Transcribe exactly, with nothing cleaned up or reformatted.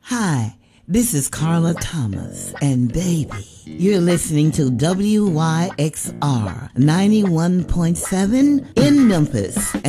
Hi, this is Carla Thomas, and baby, you're listening to W Y X R ninety-one point seven in Memphis